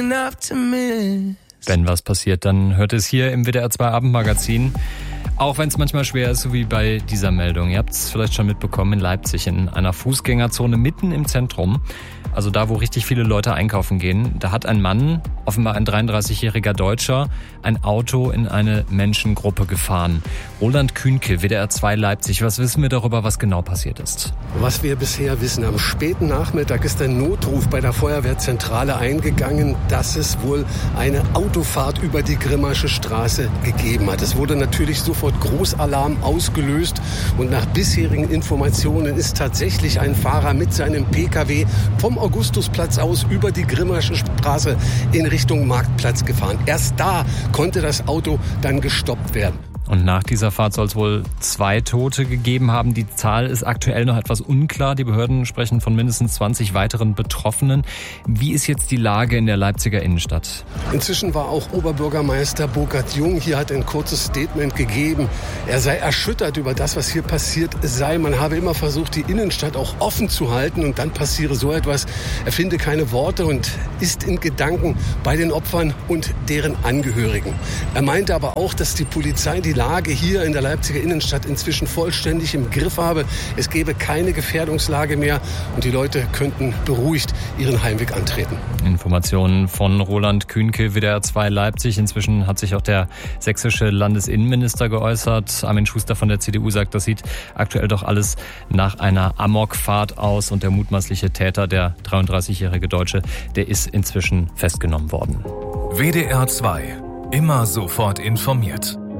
Wenn was passiert, dann hört es hier im WDR 2 Abendmagazin. Auch wenn es manchmal schwer ist, so wie bei dieser Meldung. Ihr habt es vielleicht schon mitbekommen, in Leipzig, in einer Fußgängerzone mitten im Zentrum. Also da, wo richtig viele Leute einkaufen gehen. Da hat ein Mann, offenbar ein 33-jähriger Deutscher, ein Auto in eine Menschengruppe gefahren. Roland Kühnke, WDR 2 Leipzig. Was wissen wir darüber, was genau passiert ist? Was wir bisher wissen, am späten Nachmittag ist ein Notruf bei der Feuerwehrzentrale eingegangen, dass es wohl eine Autofahrt über die Grimmasche Straße gegeben hat. Es wurde natürlich sofort Großalarm ausgelöst und nach bisherigen Informationen ist tatsächlich ein Fahrer mit seinem Pkw vom Augustusplatz aus über die Grimmasche Straße in Richtung Marktplatz gefahren. Erst da konnte das Auto dann gestoppt werden. Und nach dieser Fahrt soll es wohl 2 Tote gegeben haben. Die Zahl ist aktuell noch etwas unklar. Die Behörden sprechen von mindestens 20 weiteren Betroffenen. Wie ist jetzt die Lage in der Leipziger Innenstadt? Inzwischen war auch Oberbürgermeister Burkhard Jung hier, hat ein kurzes Statement gegeben. Er sei erschüttert über das, was hier passiert sei. Man habe immer versucht, die Innenstadt auch offen zu halten und dann passiere so etwas. Er finde keine Worte und ist in Gedanken bei den Opfern und deren Angehörigen. Er meinte aber auch, dass die Polizei die Lage hier in der Leipziger Innenstadt inzwischen vollständig im Griff habe. Es gebe keine Gefährdungslage mehr und die Leute könnten beruhigt ihren Heimweg antreten. Informationen von Roland Kühnke, WDR 2 Leipzig. Inzwischen hat sich auch der sächsische Landesinnenminister geäußert. Armin Schuster von der CDU sagt, das sieht aktuell doch alles nach einer Amokfahrt aus und der mutmaßliche Täter, der 33-jährige Deutsche, der ist inzwischen festgenommen worden. WDR 2. Immer sofort informiert.